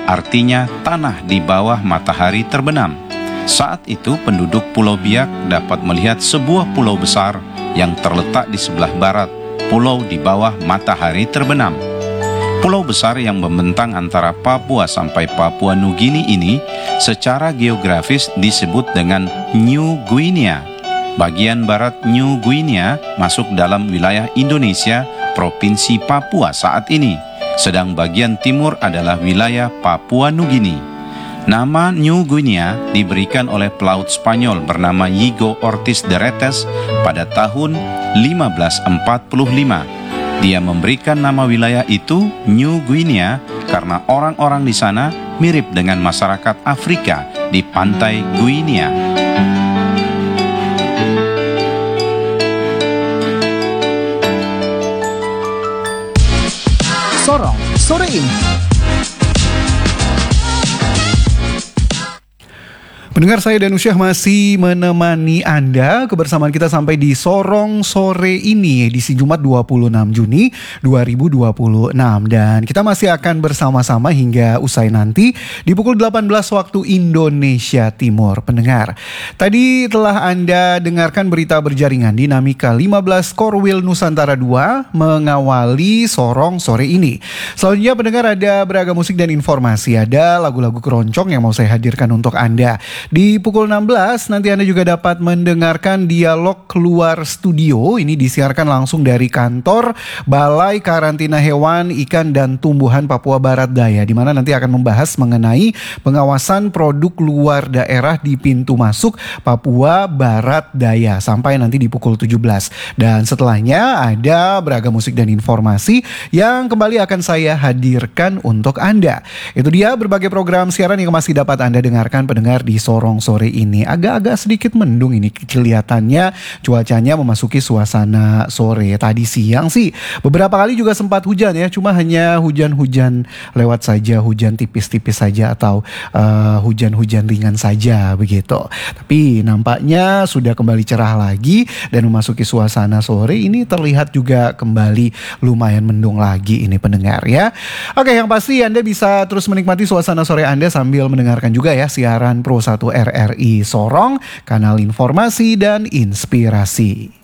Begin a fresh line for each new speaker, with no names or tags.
artinya tanah di bawah matahari terbenam. Saat itu penduduk Pulau Biak dapat melihat sebuah pulau besar yang terletak di sebelah barat, pulau di bawah matahari terbenam. Pulau besar yang membentang antara Papua sampai Papua Nugini ini secara geografis disebut dengan New Guinea. Bagian barat New Guinea masuk dalam wilayah Indonesia, Provinsi Papua saat ini, sedang bagian timur adalah wilayah Papua Nugini. Nama New Guinea diberikan oleh pelaut Spanyol bernama Yigo Ortiz de Retes pada tahun 1545. Dia memberikan nama wilayah itu New Guinea karena orang-orang di sana mirip dengan masyarakat Afrika di pantai Guinea.
Sorong sore ini. Pendengar, saya dan Usyah masih menemani Anda kebersamaan kita sampai di Sorong sore ini, edisi Jumat 26 Juni 2026. Dan kita masih akan bersama-sama hingga usai nanti di pukul 18 waktu Indonesia Timur. Pendengar, tadi telah Anda dengarkan berita berjaringan dinamika 15 Korwil Nusantara 2 mengawali Sorong sore ini. Selanjutnya pendengar, ada beragam musik dan informasi. Ada lagu-lagu keroncong yang mau saya hadirkan untuk Anda. Di pukul 16 nanti Anda juga dapat mendengarkan dialog keluar studio. Ini disiarkan langsung dari kantor Balai Karantina Hewan, Ikan dan Tumbuhan Papua Barat Daya, di mana nanti akan membahas mengenai pengawasan produk luar daerah di pintu masuk Papua Barat Daya sampai nanti di pukul 17. Dan setelahnya ada beragam musik dan informasi yang kembali akan saya hadirkan untuk Anda. Itu dia berbagai program siaran yang masih dapat Anda dengarkan pendengar di Sorong sore ini. Agak-agak sedikit mendung ini kelihatannya, cuacanya memasuki suasana sore. Tadi siang sih beberapa kali juga sempat hujan ya, cuma hanya hujan-hujan lewat saja, hujan tipis-tipis saja atau hujan-hujan ringan saja begitu. Tapi nampaknya sudah kembali cerah lagi dan memasuki suasana sore ini terlihat juga kembali lumayan mendung lagi ini pendengar ya. Oke, yang pasti Anda bisa terus menikmati suasana sore Anda sambil mendengarkan juga ya siaran Pro 1 RRI Sorong, kanal informasi dan inspirasi.